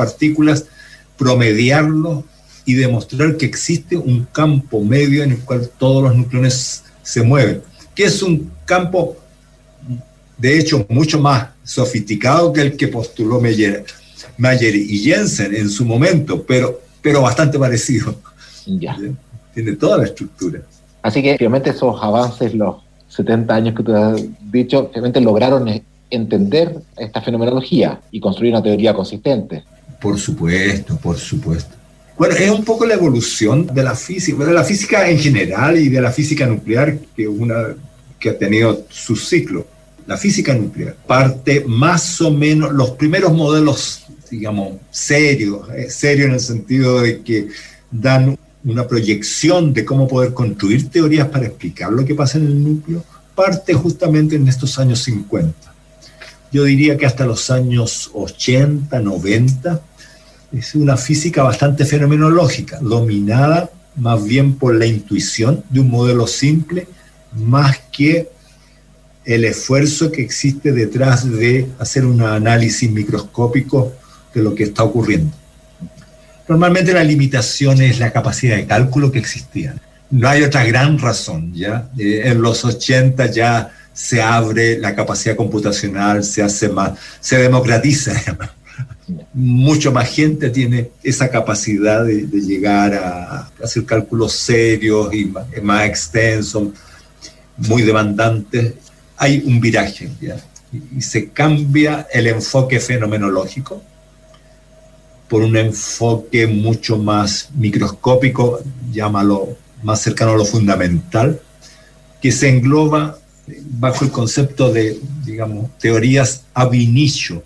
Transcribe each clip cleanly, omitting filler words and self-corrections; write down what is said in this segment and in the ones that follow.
partículas, promediarlo y demostrar que existe un campo medio en el cual todos los nucleones se mueven, que es un campo, de hecho, mucho más sofisticado que el que postuló Mayer y Jensen en su momento, pero bastante parecido. Ya. Tiene toda la estructura. Así que, obviamente, esos avances, los 70 años que tú has dicho, obviamente lograron entender esta fenomenología y construir una teoría consistente. Por supuesto, por supuesto. Bueno, es un poco la evolución de la física en general y de la física nuclear, que ha tenido su ciclo. La física nuclear parte más o menos, los primeros modelos, digamos, serios en el sentido de que dan una proyección de cómo poder construir teorías para explicar lo que pasa en el núcleo, parte justamente en estos años 50. Yo diría que hasta los años 80, 90, es una física bastante fenomenológica, dominada más bien por la intuición de un modelo simple, más que el esfuerzo que existe detrás de hacer un análisis microscópico de lo que está ocurriendo. Normalmente la limitación es la capacidad de cálculo que existía. No hay otra gran razón, ¿ya? En los 80 ya se abre la capacidad computacional, se democratiza. Mucho más gente tiene esa capacidad de llegar a hacer cálculos serios y más extensos, muy demandantes. Hay un viraje, ¿ya? Y se cambia el enfoque fenomenológico por un enfoque mucho más microscópico, llámalo más cercano a lo fundamental, que se engloba bajo el concepto de, digamos, teorías ab initio,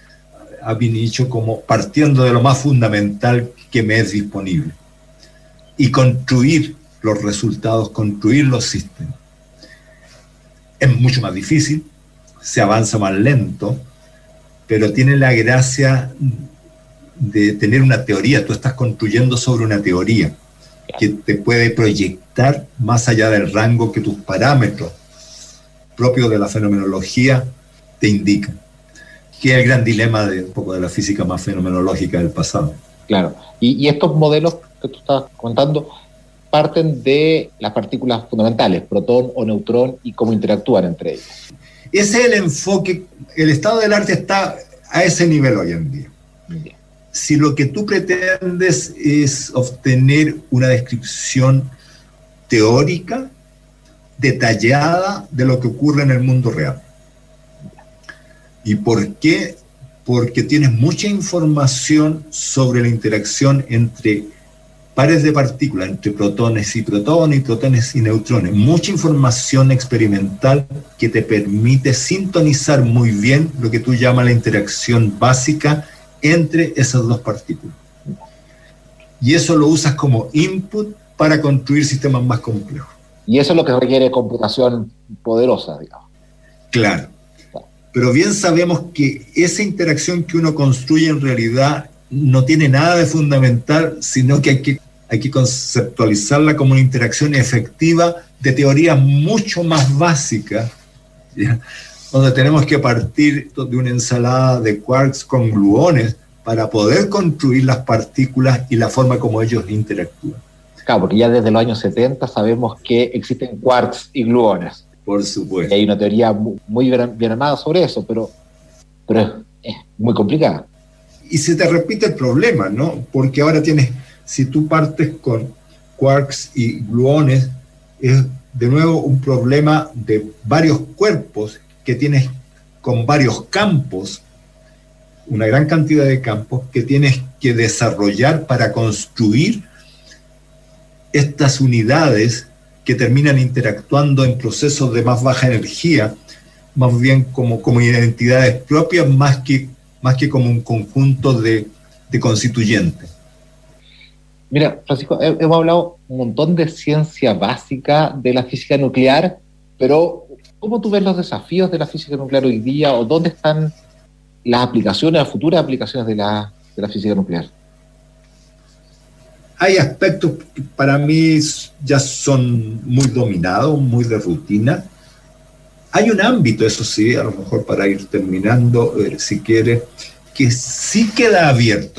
como partiendo de lo más fundamental que me es disponible, y construir los resultados, construir los sistemas. Es mucho más difícil, se avanza más lento, pero tiene la gracia de tener una teoría. Tú estás construyendo sobre una teoría que te puede proyectar más allá del rango que tus parámetros propios de la fenomenología te indican, que es el gran dilema de un poco de la física más fenomenológica del pasado. Claro, y estos modelos que tú estás contando parten de las partículas fundamentales, protón o neutrón, y cómo interactúan entre ellas. Ese es el enfoque. El estado del arte está a ese nivel hoy en día. Bien. Si lo que tú pretendes es obtener una descripción teórica, detallada de lo que ocurre en el mundo real. ¿Y por qué? Porque tienes mucha información sobre la interacción entre pares de partículas, entre protones y protones y neutrones. Mucha información experimental que te permite sintonizar muy bien lo que tú llamas la interacción básica entre esas dos partículas. Y eso lo usas como input para construir sistemas más complejos. Y eso es lo que requiere computación poderosa, digamos. Claro. Pero bien sabemos que esa interacción que uno construye en realidad no tiene nada de fundamental, sino que hay que conceptualizarla como una interacción efectiva de teorías mucho más básicas, ¿ya? Donde tenemos que partir de una ensalada de quarks con gluones para poder construir las partículas y la forma como ellos interactúan. Claro, porque ya desde los años 70 sabemos que existen quarks y gluones. Por supuesto. Y hay una teoría muy bien armada sobre eso, pero es muy complicada. Y se te repite el problema, ¿no? Porque ahora si tú partes con quarks y gluones, es de nuevo un problema de varios cuerpos que tienes con varios campos, una gran cantidad de campos que tienes que desarrollar para construir estas unidades que terminan interactuando en procesos de más baja energía, más bien como identidades propias, más que como un conjunto de constituyentes. Mira, Francisco, hemos hablado un montón de ciencia básica de la física nuclear, pero ¿cómo tú ves los desafíos de la física nuclear hoy día, o dónde están las aplicaciones, las futuras aplicaciones de la física nuclear? Hay aspectos que para mí ya son muy dominados, muy de rutina. Hay un ámbito, eso sí, a lo mejor para ir terminando, si quieres, que sí queda abierto.